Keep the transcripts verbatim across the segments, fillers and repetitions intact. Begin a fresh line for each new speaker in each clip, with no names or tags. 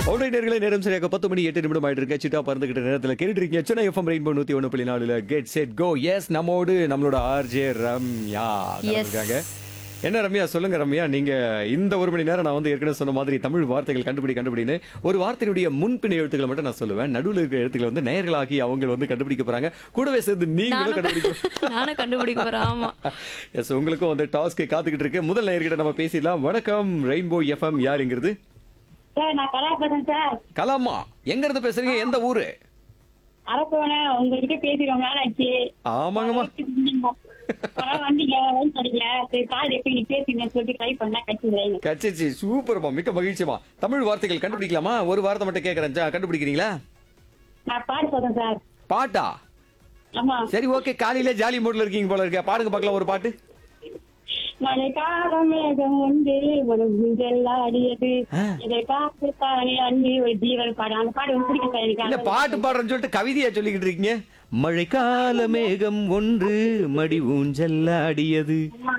நேயர்களே, நேரம் சரியாக பத்து மணி எட்டு நிமிடம் ஆயிட்டு இருக்கு. சிட்டா பறந்துகிட்ட நேரத்தில் கேட்டுட்டு இருக்கீங்க சென்னை எஃப்எம் ரெயின்போ நூத்தி ஒன்று புள்ளி நாலுல கெட் செட் கோ. எஸ், நம்மோடு நம்மளோட ஆர்ஜே ரம்யா இருக்காங்க. என்ன ரம்யா, சொல்லுங்க ரம்யா, நீங்க இந்த ஒரு மணி நேரம் நான் வந்து ஏற்கனவே சொன்ன மாதிரி தமிழ் வார்த்தைகள் கண்டுபிடி கண்டுபிடின்னு ஒரு வார்த்தையுடைய முன்பின் எழுத்துக்களை மட்டும் நான் சொல்லுவேன். நடுவில் இருக்கிற எழுத்துக்களை வந்து நேயர்களாகி அவங்க வந்து கண்டுபிடிக்க போறாங்க. கூடவே சேர்ந்து நீங்களும் கண்டுபிடிக்க
நானும் கண்டுபிடிக்க போறேன். ஆமா.
எஸ், உங்களுக்கும் வந்து டாஸ்க் காத்துக்கிட்டு இருக்கு. முதல் நேயர்கிட்ட நம்ம பேசிடலாம். வணக்கம் ரெயின்போ எஃப்எம், யாருங்கிறது?
சார், நான் கலா பேசுறேன் சார்.
கலாமா, எங்க இருந்து பேசுறீங்க? எந்த ஊரு?
அரப்போன உங்ககிட்ட பேசி ரொம்ப நாள் ஆச்சு.
ஆமாங்கம்மா.
வந்தீங்க லைன் படிக்கல. சரி, கால் எப்படி நீ பேசுங்கன்னு சொல்லிட்டு ட்ரை பண்ணா கட்சி
கச்சிச்சு. சூப்பர்மா, மிக்க மகிழ்ச்சிமா. தமிழ் வார்த்தைகள் கண்டுபிடிக்கலாமா? ஒரு வார்த்தை மட்டும் கேக்குறேன், ஜா, கண்டுபிடிக்கிறீங்களா?
நான் பாட்டு சொல்றேன் சார்.
பாட்டா?
ஆமா.
சரி, ஓகே. காலையில ஜாலி மூட்ல இருக்கீங்க போல இருக்க. பாடுங்க பார்க்கலாம் ஒரு பாட்டு.
மழை காலம் மேகம் உண்டு ஒரு குஞ்செல்லாம் அடியது இதை பார்த்து தானே அண்ணி ஒரு ஜீவன் பாடு. அந்த பாடு வந்து பிடிக்கும் சார்
இல்ல,
எனக்கு.
பாட்டு பாடுறேன்னு சொல்லிட்டு கவிதையா சொல்லிக்கிட்டு இருக்கீங்க. மழைக்கால மேகம் ஒன்று மடி ஊஞ்சல்லாடியது,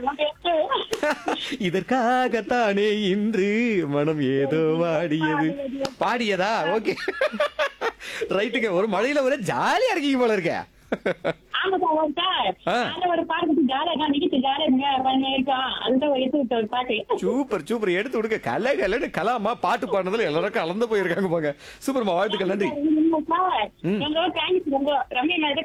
இதற்காகத்தானே இன்று மனம் ஏதோ வாடியது. பாடியதா? ஓகே, ரைட்டுங்க. ஒரு மழையில ஒரு ஜாலியா இருக்கீங்க போல இருக்க.
ஆமா சார், ஒரு சார்
ஆ.
அந்த ஒரு பாட்டு பத்தி ஜாலியா நிக்கிட்டு ஜாலியா பண்ணி இருக்கோம். அந்த ஒரு எடுத்து விட்ட ஒரு பாட்டு.
சூப்பர் சூப்பர், எடுத்து விடுங்க. கலை கலைன்னு கலாமா பாட்டு பாடுனதுல எல்லாரும் கலந்து போயிருக்காங்க போங்க. சூப்பர்மா, வாழ்த்துக்கள், நன்றி.
சார், ரொம்ப தேங்க்ஸ். ரொம்ப ரம்யா